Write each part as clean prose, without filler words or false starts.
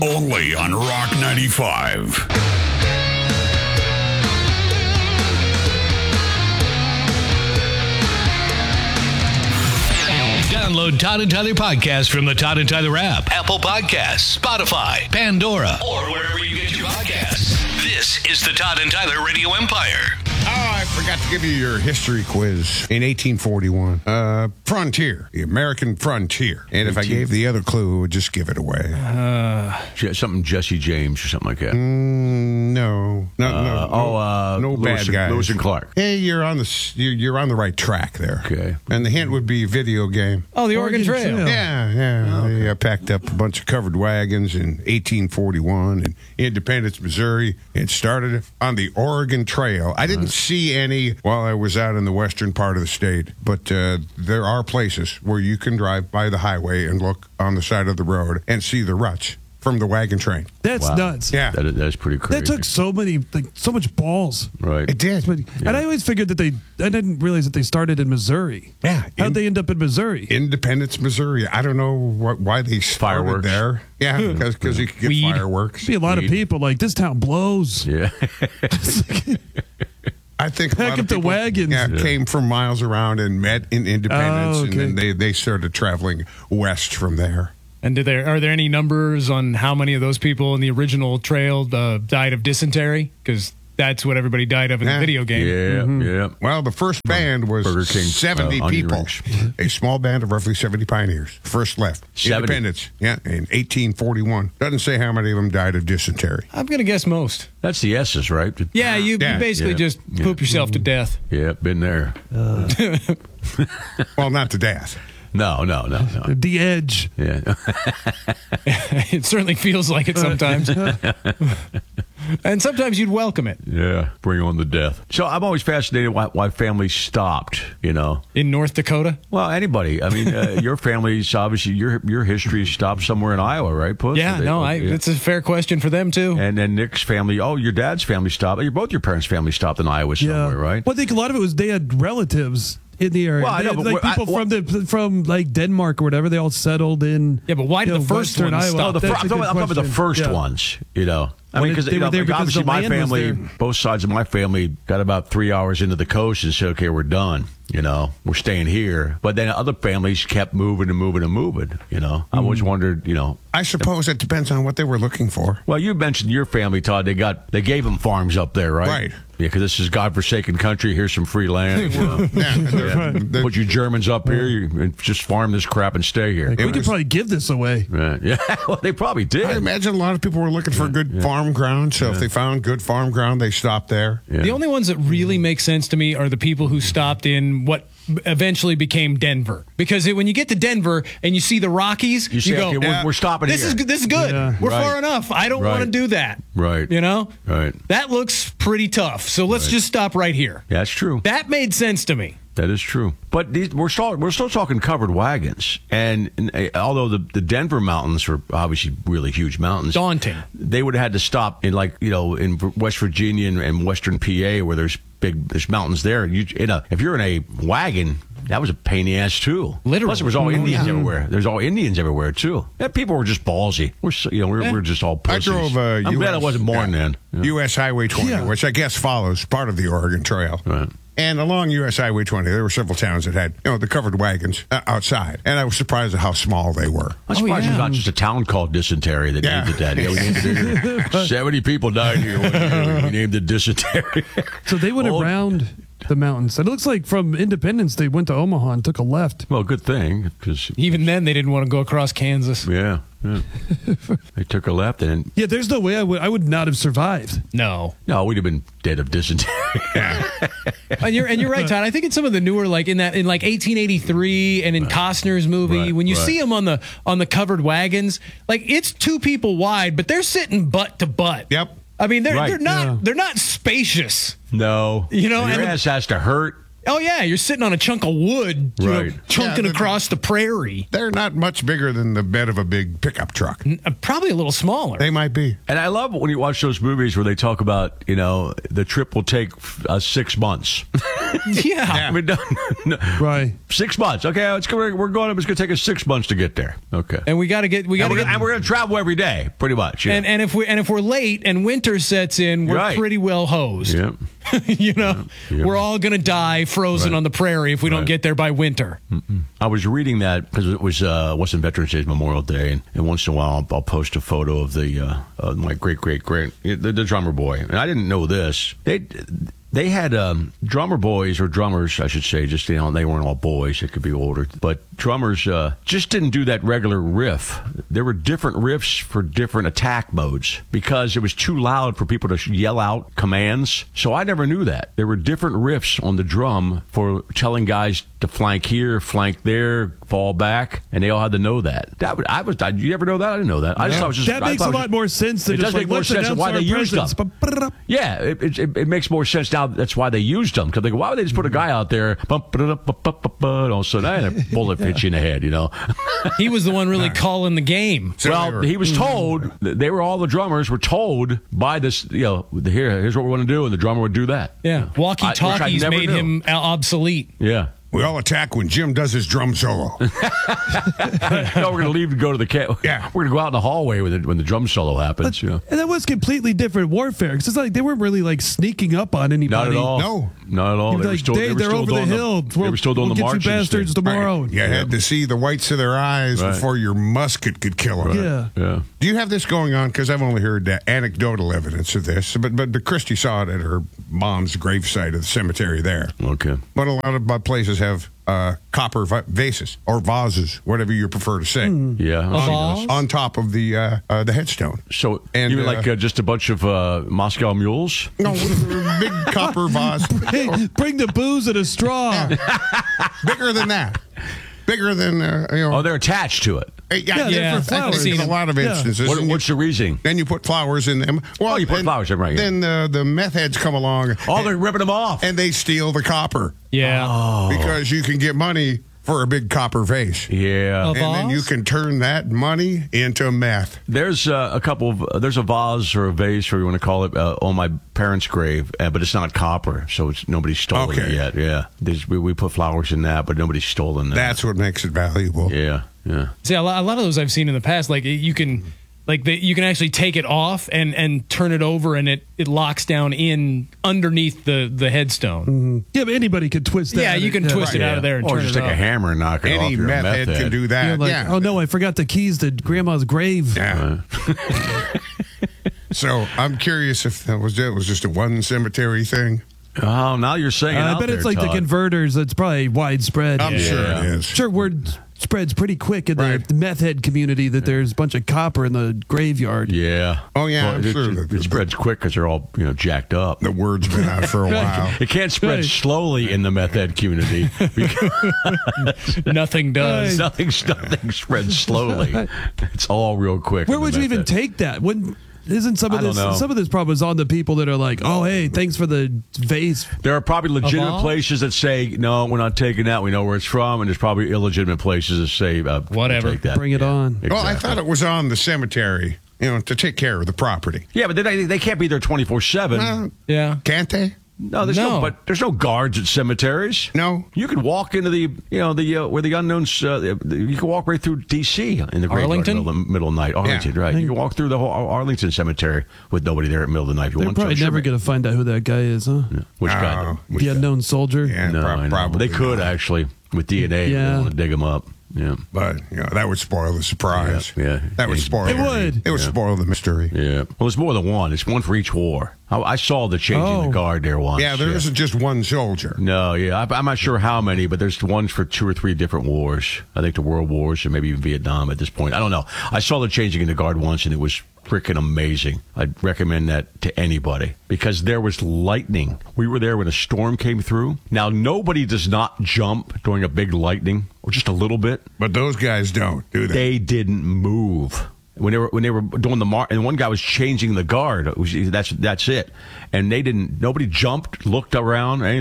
Only on Rock 95. Download Todd and Tyler podcast from the Todd and Tyler app, Apple Podcasts, Spotify, Pandora, or wherever you get your podcasts. This is the Todd and Tyler Radio Empire. Oh, I forgot to give you your history quiz. In 1841, frontier, the American frontier. And if I gave the other clue, it would just give it away. Something Jesse James or something like that. No Lewis, bad guys. Lewis and Clark. Hey, you're on the right track there. Okay. And the hint would be video game. Oh, the Oregon Trail. Yeah. They packed up a bunch of covered wagons in 1841 in Independence, Missouri, and started on the Oregon Trail. I didn't see any while I was out in the western part of the state, but there are places where you can drive by the highway and look on the side of the road and see the ruts from the wagon train. That's nuts. Yeah. That's pretty crazy. That took so much balls. Right. It did. And I always figured that I didn't realize that they started in Missouri. Yeah. How'd they end up in Missouri? Independence, Missouri. I don't know why they started Fireworks. there. Yeah, because you could get Weed. fireworks. Be a lot of people like, this town blows. Yeah. I think a Pack lot up of the people, wagons. came from miles around and met in Independence, Oh, okay. and then they started traveling west from there. And are there any numbers on how many of those people in the original trail died of dysentery? Because that's what everybody died of in the video game. Yeah. Well, the first band was Burger King, 70 onion people. rings. A small band of roughly 70 pioneers. First left. 70. Independence. Yeah, in 1841. Doesn't say how many of them died of dysentery. I'm going to guess most. That's the S's, right? Yeah, you basically just poop yourself to death. Yeah, been there. Well, not to death. No. The Edge. Yeah. It certainly feels like it sometimes. And sometimes you'd welcome it. Yeah. Bring on the death. So I'm always fascinated why families stopped, In North Dakota? Well, anybody. I mean, your family's obviously, your history stopped somewhere in Iowa, right, Puss? It's a fair question for them, too. And then Nick's family, your dad's family stopped. Both your parents' family stopped in Iowa somewhere, right? Well, I think a lot of it was they had relatives in the area. Well, I know, They had, but people from like Denmark or whatever, they all settled in. Yeah, but why did the first Western one Iowa. stop? I'm talking about the first ones, I mean, because they were there because obviously the my land was family, there. both sides of my family, got about 3 hours into the coast and said, "Okay, we're done. We're staying here." But then other families kept moving and moving and moving. I always wondered, I suppose it depends on what they were looking for. Well, you mentioned your family, Todd. They gave them farms up there, right? Right. Yeah, because this is godforsaken country. Here's some free land. Put you Germans up here. You just farm this crap and stay here. We could probably give this away. Right. Yeah, well, they probably did. I imagine a lot of people were looking for good farm ground, so if they found good farm ground, they stopped there. Yeah. The only ones that really make sense to me are the people who stopped in what eventually became Denver. Because when you get to Denver and you see the Rockies, You say, go, okay, we're stopping this here. is good. Yeah. We're Right. far enough. I don't want to Right. do that. Right. Right. That looks pretty tough. So let's just stop right here. Yeah, that's true. That made sense to me. That is true. But we're still talking covered wagons. And although the Denver mountains were obviously really huge mountains, Daunting. they would have had to stop in in West Virginia and Western PA where there's mountains there. If you're in a wagon, that was a pain in the ass too. Literally. Plus, there was all Indians everywhere. There's all Indians everywhere too. Yeah, people were just ballsy. We're just all pussies. I drove I'm glad I wasn't born then. Yeah. U.S. Highway 20, which I guess follows part of the Oregon Trail. Right. And along U.S. Highway 20, there were several towns that had, the covered wagons outside. And I was surprised at how small they were. I'm surprised there's not just a town called Dysentery that named it that. Yeah, we named it 70 people died here one year. We named it Dysentery. So they went around the mountains. It looks like from Independence, they went to Omaha and took a left. Well, good thing, because Even then, they didn't want to go across Kansas. yeah. They took a left and Yeah, there's no way I would not have survived. No. we'd have been dead of dysentery. And you're right, Todd. I think in some of the newer, like in 1883 and in Costner's movie, Right, when you right. see them on the covered wagons, like it's two people wide, but they're sitting butt to butt. Yep. I mean, Right. they're not spacious. No. Your and ass has to hurt. Oh yeah, you're sitting on a chunk of wood, Right. chunking Yeah, across the prairie. They're not much bigger than the bed of a big pickup truck. Probably a little smaller. They might be. And I love when you watch those movies where they talk about, the trip will take 6 months. Yeah. We're done. No. Right. 6 months. Okay, we're going. It's going to take us 6 months to get there. Okay. And we got to get. And we're going to travel every day, pretty much. Yeah. And if we're late and winter sets in, we're Right. pretty well hosed. Yeah. We're all going to die frozen on the prairie if we don't get there by winter. I was reading that because it was wasn't Veterans Day, it's Memorial Day, and once in a while I'll post a photo of the my great the drummer boy, and I didn't know this. They had drummer boys, or drummers, I should say, just, they weren't all boys. It could be older. But drummers just didn't do that regular riff. There were different riffs for different attack modes because it was too loud for people to yell out commands. So I never knew that. There were different riffs on the drum for telling guys to flank here, flank there, fall back, and they all had to know that. Did you ever know that? I didn't know that. I just thought it was just... That makes a lot more sense than it does make more sense of why they used them. Yeah, it makes more sense now. That's why they used them. Because they go, why would they just put a guy out there, all of a sudden, a bullet hits you in the head, He was the one really calling the game. Well, he was told, all the drummers were told by this, here's what we want to do, and the drummer would do that. Yeah, walkie-talkies made him obsolete. Yeah. We all attack when Jim does his drum solo. No, we're going to leave and go to the camp. Yeah. We're going to go out in the hallway when the drum solo happens. And that was completely different warfare because it's like they weren't really like sneaking up on anybody. Not at all. No. Not at all. They were still over the hill. They were still doing we'll the get marches. you bastards tomorrow. You had to see the whites of their eyes before your musket could kill them. Yeah. Yeah. Do you have this going on? Because I've only heard anecdotal evidence of this, but Christy saw it at her mom's gravesite at the cemetery there. Okay. But a lot of places have copper vases or vases, whatever you prefer to say. Yeah. On top of the headstone. So, And, even like just a bunch of Moscow mules? No, big copper vase. Bring the booze and a straw. Bigger than that. Bigger than, they're attached to it. Yeah, for flowers. I've seen a lot of instances. What's the reasoning? Then you put flowers in them. Well, you put flowers in, right? Then the meth heads come along. They're ripping them off. And they steal the copper. Yeah. Because you can get money for a big copper vase. Yeah. A And then vase? you can turn that money into meth. There's there's a vase or a vase, or you want to call it, on my parents' grave, but it's not copper, so nobody's stolen it yet. Yeah. We put flowers in that, but nobody's stolen that. That's what makes it valuable. Yeah. Yeah. See, a lot of those I've seen in the past, like you can actually take it off and turn it over, and it locks down in underneath the headstone. Yeah, but anybody could twist that. Yeah, you can twist it out of there and Or turn just it take off. a hammer and knock it off. Any You're a meth head can do that. Like, Yeah. oh no, I forgot the keys to Grandma's grave. Yeah. So I'm curious if that was just a one cemetery thing. Oh, now you're saying it I out bet it's there, like the Todd. converters. That's probably widespread. I'm sure it is. Sure, word spreads pretty quick in Right. the meth head community that there's a bunch of copper in the graveyard. Yeah. Oh, yeah, I'm sure that- It spreads quick because they're all jacked up. The word's been out for a while. It can't spread Right. slowly in the meth head community because Nothing does. nothing spreads slowly. It's all real quick. Where in the would you meth even head. take that? Isn't some of I don't this know. some of this problem is on the people that are like, oh hey, thanks for the vase. There are probably legitimate Evolve? places that say, no, we're not taking that. We know where it's from. And there's probably illegitimate places that say, Whatever. Take that. Bring it on. Well, I Exactly. thought it was on the cemetery, to take care of the property. Yeah, but they can't be there 24/7. Yeah. Can't they? No, No. but there's no guards at cemeteries. No. You could walk into the where the unknowns. You can walk right through D.C. in the graveyard Arlington? in the middle of the night. Arlington, right? You can walk through the whole Arlington cemetery with nobody there at the middle of the night. If you They're want to. probably never going to find out who that guy is, huh? Which guy? Oh. Which The guy? unknown soldier. Yeah, No, I know. probably. They could not. actually with DNA. If Yeah. they want to dig them up. Yeah. But that would spoil the surprise. Yeah. That would It spoil would. It would spoil the mystery. Yeah. Well, it's more than one. It's one for each war. I saw the changing the guard there once. Yeah, there isn't just one soldier. No, yeah. I'm not sure how many, but there's ones for 2 or 3 different wars. I think the World Wars or maybe even Vietnam at this point. I don't know. I saw the changing in the guard once, and it was freaking amazing. I'd recommend that to anybody because there was lightning. We were there when a storm came through. Now, nobody does not jump during a big lightning or just a little bit. But those guys don't, do they? They didn't move. When they were doing the march, and one guy was changing the guard. That's it, and they didn't. Nobody jumped, looked around, or anything.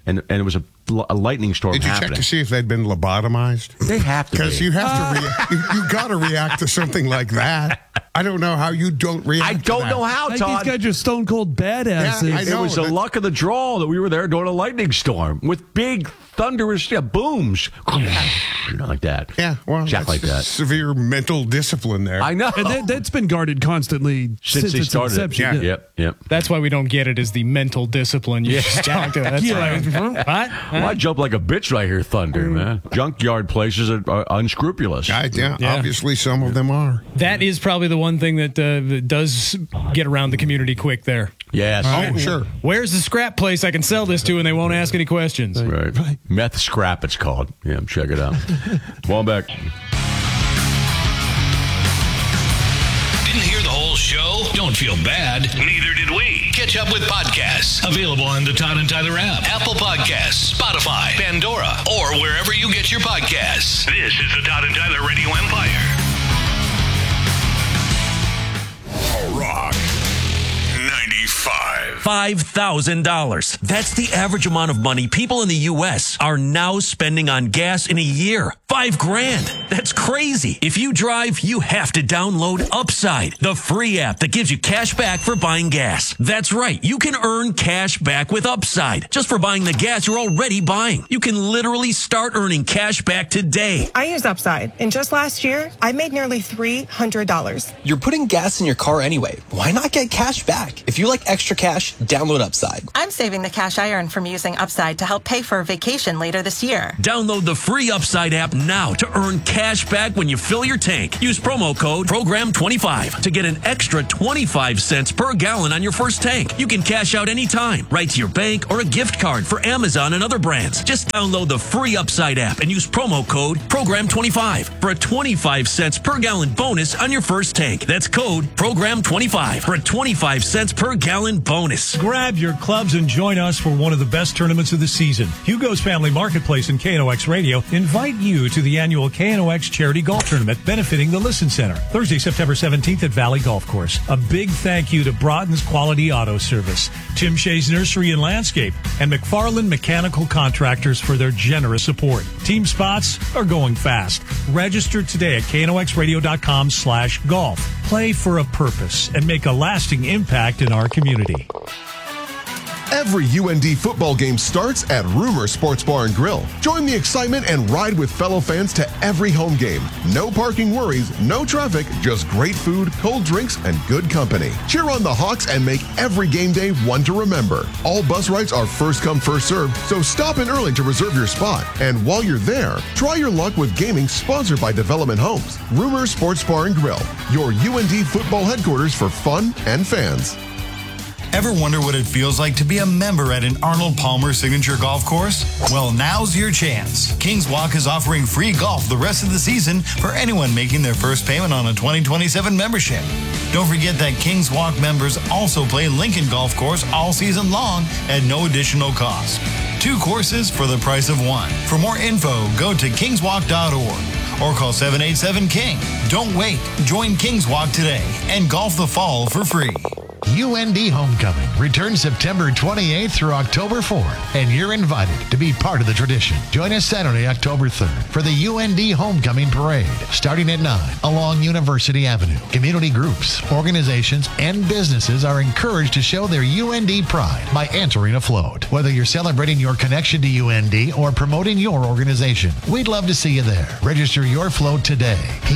and it was a lightning storm Did you happening. check to see if they'd been lobotomized? They have to Because be. you have to you got to react to something like that. I don't know how you don't react. I don't know how, Like Todd. these guys are stone cold badasses. Yeah, I It know. was the That's- luck of the draw that we were there during a lightning storm with big thunderous booms, like that. Yeah, well, Jack like that's that. severe mental discipline there. I know. And that's been guarded constantly since they its started. inception. Yeah. Yep. That's why we don't get it as the mental discipline you just talked about. That's what? Well, I jump like a bitch right here, thunder, man. Junkyard places are unscrupulous. Yeah, obviously some of them are. That is probably the one thing that does get around the community quick there. Yes. Oh, sure. Where's the scrap place I can sell this to and they won't ask any questions? Right. Meth scrap, it's called. Yeah, check it out. Welbeck. Didn't hear the whole show? Don't feel bad. Neither did we. Catch up with podcasts. Available on the Todd and Tyler app, Apple Podcasts, Spotify, Pandora, or wherever you get your podcasts. This is the Todd and Tyler Radio Empire. Rock 95. $5,000. That's the average amount of money people in the U.S. are now spending on gas in a year. $5,000. That's crazy. If you drive, you have to download Upside, the free app that gives you cash back for buying gas. That's right. You can earn cash back with Upside just for buying the gas you're already buying. You can literally start earning cash back today. I use Upside, and just last year, I made nearly $300. You're putting gas in your car anyway. Why not get cash back? If you like extra cash, download Upside. I'm saving the cash I earn from using Upside to help pay for a vacation later this year. Download the free Upside app now to earn cash back when you fill your tank. Use promo code PROGRAM25 to get an extra 25 cents per gallon on your first tank. You can cash out anytime, right to your bank or a gift card for Amazon and other brands. Just download the free Upside app and use promo code PROGRAM25 for a 25 cents per gallon bonus on your first tank. That's code PROGRAM25 for a 25 cents per gallon bonus. Grab your clubs and join us for one of the best tournaments of the season. Hugo's Family Marketplace and KNOX Radio invite you to the annual KNOX Charity Golf Tournament benefiting the Listen Center, Thursday, September 17th at Valley Golf Course. A big thank you to Broughton's Quality Auto Service, Tim Shea's Nursery and Landscape, and McFarland Mechanical Contractors for their generous support. Team spots are going fast. Register today at knoxradio.com/golf. Play for a purpose and make a lasting impact in our community. Every UND football game starts at Rumor Sports Bar and Grill. Join the excitement and ride with fellow fans to every home game. No parking worries, no traffic, just great food, cold drinks, and good company. Cheer on the Hawks and make every game day one to remember. All bus rides are first come, first served, so stop in early to reserve your spot. And while you're there, try your luck with gaming sponsored by Development Homes. Rumor Sports Bar and Grill, your UND football headquarters for fun and fans. Ever wonder what it feels like to be a member at an Arnold Palmer Signature Golf Course? Well, now's your chance. Kings Walk is offering free golf the rest of the season for anyone making their first payment on a 2027 membership. Don't forget that Kings Walk members also play Lincoln Golf Course all season long at no additional cost. 2 courses for the price of 1. For more info, go to kingswalk.org or call 787-KING. Don't wait. Join Kings Walk today and golf the fall for free. UND Homecoming returns September 28th through October 4th, and you're invited to be part of the tradition. Join us Saturday, October 3rd for the UND Homecoming Parade, starting at 9 along University Avenue. Community groups, organizations, and businesses are encouraged to show their UND pride by entering a float. Whether you're celebrating your connection to UND or promoting your organization, we'd love to see you there. Register your float today.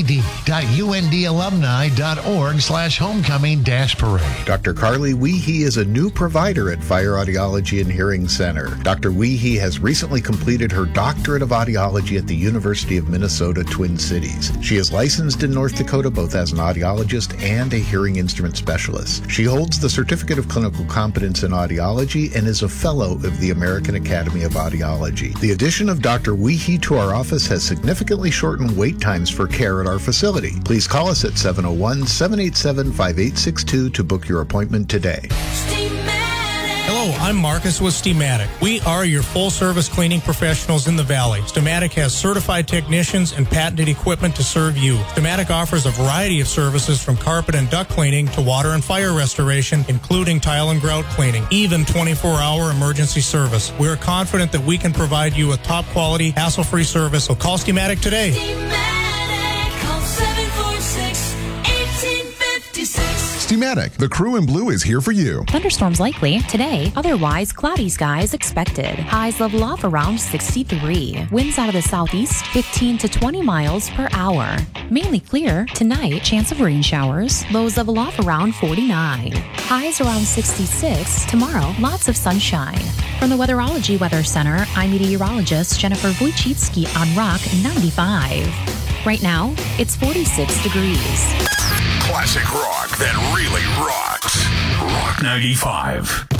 pd.undalumni.org/homecoming-parade. Dr. Carly Weehee is a new provider at Fire Audiology and Hearing Center. Dr. Weehee has recently completed her doctorate of audiology at the University of Minnesota, Twin Cities. She is licensed in North Dakota both as an audiologist and a hearing instrument specialist. She holds the Certificate of Clinical Competence in Audiology and is a fellow of the American Academy of Audiology. The addition of Dr. Weehee to our office has significantly shortened wait times for care at our facility. Please call us at 701-787-5862 to book your appointment today. Hello, Hello, I'm Marcus with Steamatic. We are your full-service cleaning professionals in the Valley. Steamatic has certified technicians and patented equipment to serve you. Steamatic offers a variety of services from carpet and duct cleaning to water and fire restoration, including tile and grout cleaning, even 24-hour emergency service. We are confident that we can provide you with top-quality, hassle-free service, so call Steamatic today. Call 746-1856. Steamatic, the crew in blue is here for you. Thunderstorms likely today, otherwise cloudy skies expected. Highs level off around 63. Winds out of the southeast 15 to 20 miles per hour. Mainly clear tonight, chance of rain showers. Lows level off around 49. Highs around 66. Tomorrow, lots of sunshine. From the Weatherology Weather Center, I'm meteorologist Jennifer Wojcicki on Rock 95. Right now, it's 46 degrees. Classic rock that really rocks. Rock 95.